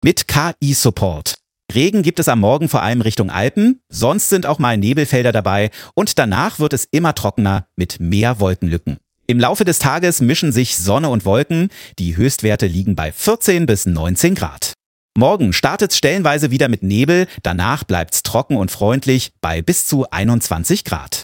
Mit KI-Support. Regen gibt es am Morgen vor allem Richtung Alpen, sonst sind auch mal Nebelfelder dabei und danach wird es immer trockener mit mehr Wolkenlücken. Im Laufe des Tages mischen sich Sonne und Wolken, die Höchstwerte liegen bei 14 bis 19 Grad. Morgen startet es stellenweise wieder mit Nebel, danach bleibt es trocken und freundlich bei bis zu 21 Grad.